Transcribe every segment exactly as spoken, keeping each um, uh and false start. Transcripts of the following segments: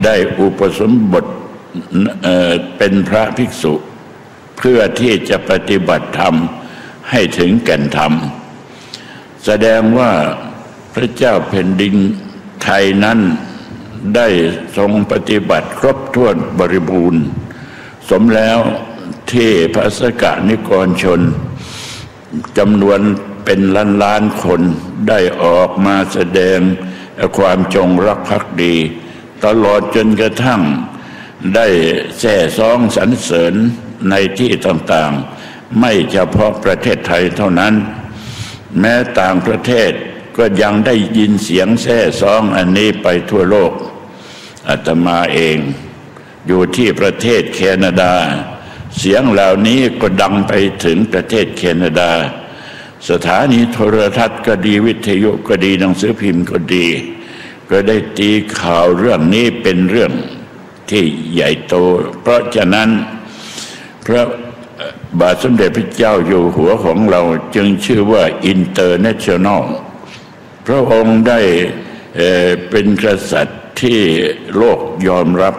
ได้อุปสมบทเอ่อเป็นพระภิกษุเพื่อที่จะปฏิบัติธรรมให้ถึงแก่นธรรมแสดงว่าพระเจ้าแผ่นดินไทยนั้นได้ทรงปฏิบัติครบถ้วนบริบูรณ์สมแล้วที่พระสกนิกรชนจำนวนเป็นล้านล้านคนได้ออกมาแสดงความจงรักภักดีตลอดจนกระทั่งได้แส่ซ้องสรรเสริญในที่ต่างๆไม่เฉพาะประเทศไทยเท่านั้นแม้ต่างประเทศก็ยังได้ยินเสียงแส่ซ้องอันนี้ไปทั่วโลกอาตมาเองอยู่ที่ประเทศแคนาดาเสียงเหล่านี้ก็ดังไปถึงประเทศแคนาดาสถานีโทรทัศน์ก็ดีวิทยุก็ดีหนังสือพิมพ์ก็ดีก็ได้ตีข่าวเรื่องนี้เป็นเรื่องที่ใหญ่โตเพราะฉะนั้นพระบาทสมเด็จพระเจ้าอยู่หัวของเราจึงชื่อว่าอินเตอร์เนชั่นแนลพระองค์ได้เอ่อเป็นกษัตริย์ที่โลกยอมรับ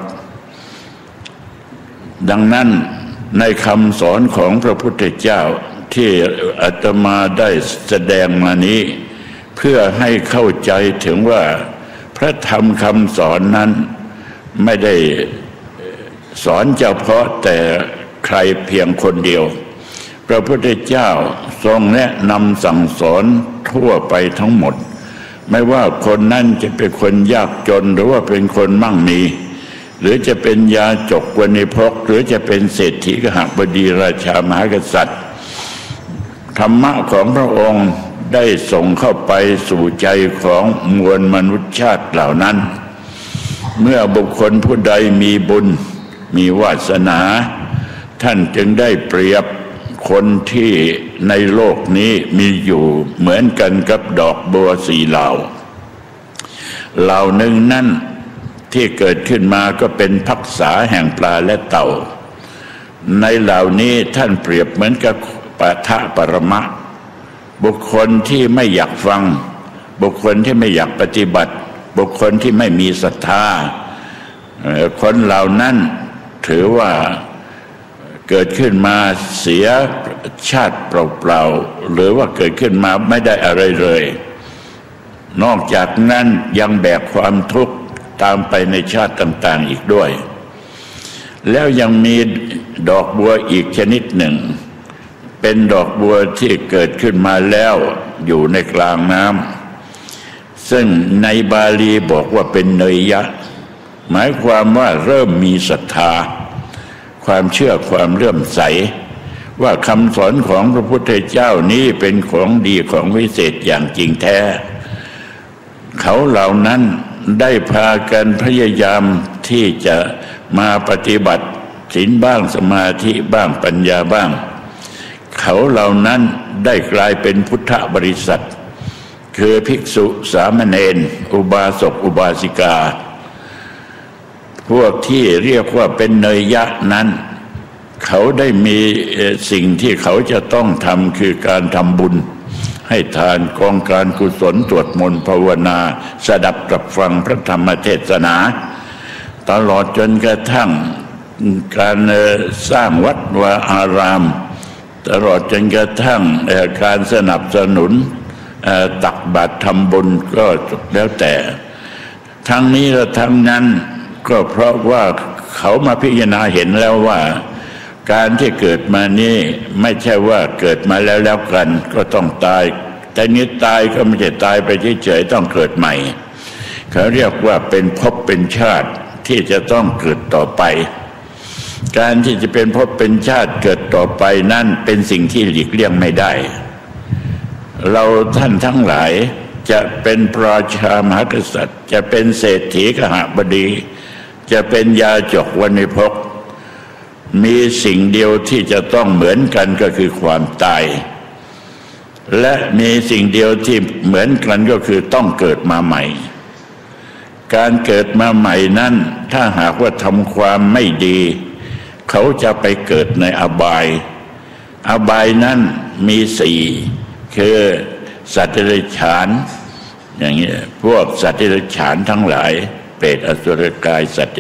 ดังนั้นในคำสอนของพระพุทธเจ้าที่อาตมาได้แสดงมานี้เพื่อให้เข้าใจถึงว่าพระธรรมคำสอนนั้นไม่ได้สอนเฉพาะแต่ใครเพียงคนเดียวพระพุทธเจ้าทรงแนะนำสั่งสอนทั่วไปทั้งหมดไม่ว่าคนนั้นจะเป็นคนยากจนหรือว่าเป็นคนมั่งมีหรือจะเป็นยาจกวณิพกหรือจะเป็นเศรษฐีกหบดีราชามหากษัตริย์ธรรมะของพระองค์ได้ส่งเข้าไปสู่ใจของมวลมนุษยชาติเหล่านั้นเมื่อบุคคลผู้ใดมีบุญมีวาสนาท่านจึงได้เปรียบคนที่ในโลกนี้มีอยู่เหมือนกันกับดอกบัวสี่เหล่าเหล่าหนึ่งนั่นที่เกิดขึ้นมาก็เป็นภักษาแห่งปลาและเต่าในเหล่านี้ท่านเปรียบเหมือนกับปะทะปรมะบุคคลที่ไม่อยากฟังบุคคลที่ไม่อยากปฏิบัติบุคคลที่ไม่มีศรัทธาคนเหล่านั้นถือว่าเกิดขึ้นมาเสียชาติเปล่าๆหรือว่าเกิดขึ้นมาไม่ได้อะไรเลยนอกจากนั้นยังแบกความทุกข์ตามไปในชาติต่างๆอีกด้วยแล้วยังมีดอกบัวอีกชนิดหนึ่งเป็นดอกบัวที่เกิดขึ้นมาแล้วอยู่ในกลางน้ำซึ่งในบาลีบอกว่าเป็นเนยยะหมายความว่าเริ่มมีศรัทธาความเชื่อความเลื่อมใสว่าคำสอนของพระพุทธเจ้านี้เป็นของดีของวิเศษอย่างจริงแท้เขาเหล่านั้นได้พากันพยายามที่จะมาปฏิบัติศีลบ้างสมาธิบ้างปัญญาบ้างเขาเหล่านั้นได้กลายเป็นพุทธบริษัทคือภิกษุสามเณรอุบาสกอุบาสิกาพวกที่เรียกว่าเป็นเนยยะนั้นเขาได้มีสิ่งที่เขาจะต้องทำคือการทำบุญให้ทานกองการกุศลสวดมนต์ภาวนาสดับตรับฟังพระธรรมเทศนาตลอดจนกระทั่งการสร้างวัดวาอารามตลอดจนกระทั่งการสนับสนุนตักบาตรทำบุญก็แล้วแต่ทั้งนี้และทั้งนั้นก็เพราะว่าเขามาพิจารณาเห็นแล้วว่าการที่เกิดมานี้ไม่ใช่ว่าเกิดมาแล้วแล้วกันก็ต้องตายแต่นี้ตายก็ไม่ใช่ตายไปเฉยๆต้องเกิดใหม่เขาเรียกว่าเป็นภพเป็นชาติที่จะต้องเกิดต่อไปการที่จะเป็นภพเป็นชาติเกิดต่อไปนั่นเป็นสิ่งที่หลีกเลี่ยงไม่ได้เราท่านทั้งหลายจะเป็นพระราชามหากษัตริย์จะเป็นเศรษฐีกหบดีจะเป็นยาจกวณิพกมีสิ่งเดียวที่จะต้องเหมือนกันก็คือความตายและมีสิ่งเดียวที่เหมือนกันก็คือต้องเกิดมาใหม่การเกิดมาใหม่นั้นถ้าหากว่าทำความไม่ดีเขาจะไปเกิดในอบายอบายนั้นมีสี่คือสัตว์เดรัจฉานอย่างนี้พวกสัตว์เดรัจฉานทั้งหลายเปรตอสุรกายสัตว์เด